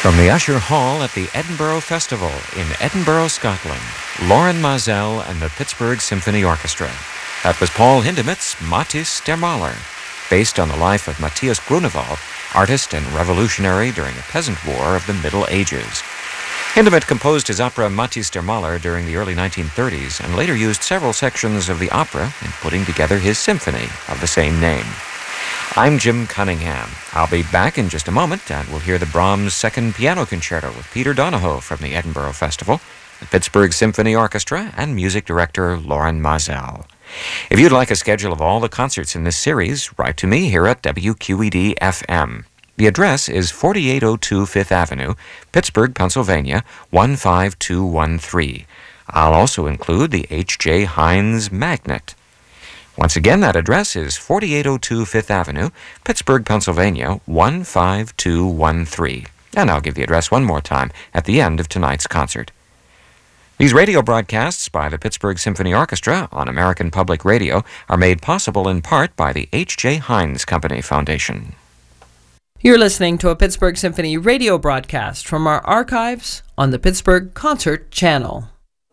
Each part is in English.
From the Usher Hall at the Edinburgh Festival in Edinburgh, Scotland, Lauren Mazel and the Pittsburgh Symphony Orchestra. That was Paul Hindemith's Matthias der Maler, based on the life of Matthias Grunewald, artist and revolutionary during the peasant war of the Middle Ages. Hindemith composed his opera Matthias der Maler during the early 1930s and later used several sections of the opera in putting together his symphony of the same name. I'm Jim Cunningham. I'll be back in just a moment, and we'll hear the Brahms Second Piano Concerto with Peter Donahoe from the Edinburgh Festival, the Pittsburgh Symphony Orchestra, and music director Lauren Mazel. If you'd like a schedule of all the concerts in this series, write to me here at WQED-FM. The address is 4802 Fifth Avenue, Pittsburgh, Pennsylvania, 15213. I'll also include the H.J. Heinz Magnet. Once again, that address is 4802 Fifth Avenue, Pittsburgh, Pennsylvania, 15213. And I'll give the address one more time at the end of tonight's concert. These radio broadcasts by the Pittsburgh Symphony Orchestra on American Public Radio are made possible in part by the H.J. Heinz Company Foundation. You're listening to a Pittsburgh Symphony radio broadcast from our archives on the Pittsburgh Concert Channel.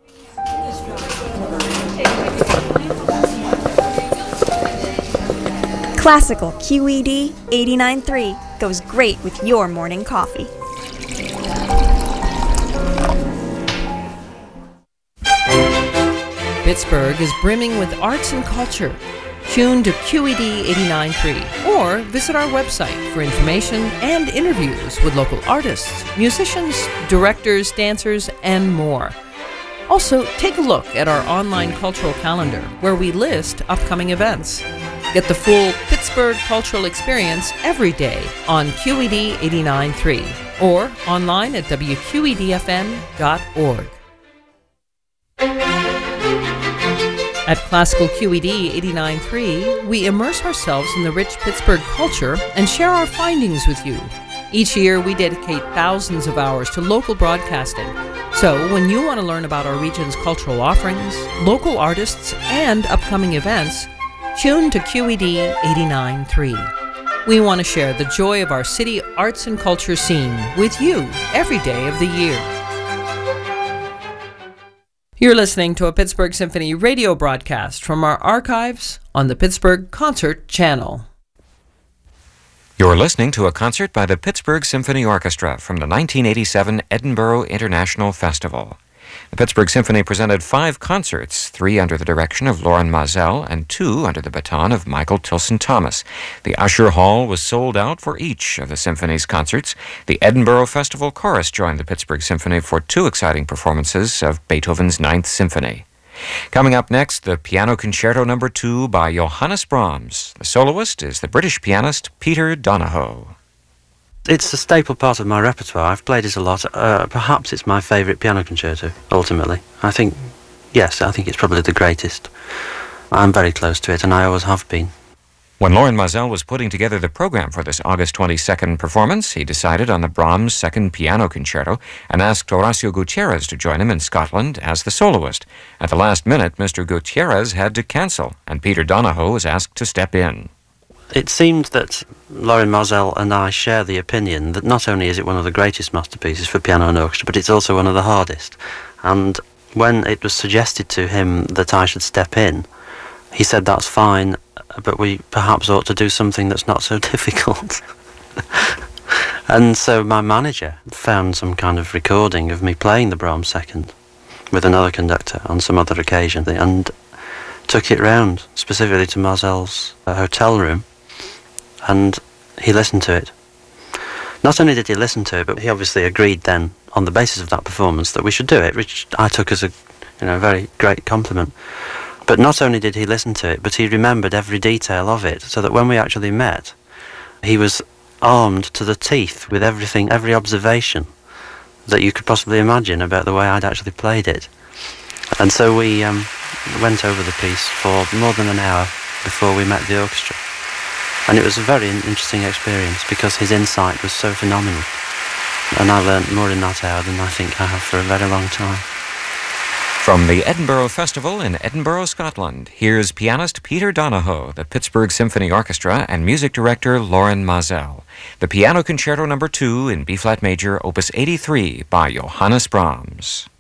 Classical QED 89.3 goes great with your morning coffee. Pittsburgh is brimming with arts and culture. Tune to QED 89.3 or visit our website for information and interviews with local artists, musicians, directors, dancers, and more. Also, take a look at our online cultural calendar where we list upcoming events. Get the full Pittsburgh cultural experience every day on QED 89.3 or online at WQEDFM.org. At Classical QED 89.3, we immerse ourselves in the rich Pittsburgh culture and share our findings with you. Each year, we dedicate thousands of hours to local broadcasting. So, when you want to learn about our region's cultural offerings, local artists, and upcoming events, tune to QED 89.3. We want to share the joy of our city arts and culture scene with you every day of the year. You're listening to a Pittsburgh Symphony radio broadcast from our archives on the Pittsburgh Concert Channel. You're listening to a concert by the Pittsburgh Symphony Orchestra from the 1987 Edinburgh International Festival. The Pittsburgh Symphony presented 5 concerts, 3 under the direction of Lauren Mazel and 2 under the baton of Michael Tilson Thomas. The Usher Hall was sold out for each of the symphony's concerts. The Edinburgh Festival Chorus joined the Pittsburgh Symphony for 2 exciting performances of Beethoven's Ninth Symphony. Coming up next, the Piano Concerto No. 2 by Johannes Brahms. The soloist is the British pianist Peter Donahoe. It's a staple part of my repertoire. I've played it a lot. Perhaps it's my favourite piano concerto, ultimately. I think it's probably the greatest. I'm very close to it, and I always have been. When Lauren Mazel was putting together the program for this August 22nd performance, he decided on the Brahms Second Piano Concerto and asked Horacio Gutierrez to join him in Scotland as the soloist. At the last minute, Mr. Gutierrez had to cancel, and Peter Donahoe was asked to step in. It seemed that Lauren Mazel and I share the opinion that not only is it one of the greatest masterpieces for piano and orchestra, but it's also one of the hardest. And when it was suggested to him that I should step in, he said that's fine, but we perhaps ought to do something that's not so difficult. And so my manager found some kind of recording of me playing the Brahms Second with another conductor on some other occasion, and took it round specifically to Mazel's hotel room, and he listened to it. Not only did he listen to it, but he obviously agreed then, on the basis of that performance, that we should do it, which I took as a very great compliment. But not only did he listen to it, but he remembered every detail of it, so that when we actually met, he was armed to the teeth with everything, every observation that you could possibly imagine about the way I'd actually played it. And so we went over the piece for more than an hour before we met the orchestra. And it was a very interesting experience because his insight was so phenomenal. And I learnt more in that hour than I think I have for a very long time. From the Edinburgh Festival in Edinburgh, Scotland, here's pianist Peter Donahoe, the Pittsburgh Symphony Orchestra, and music director Loren Maazel. The Piano Concerto No. 2 in B-flat major, Opus 83 by Johannes Brahms.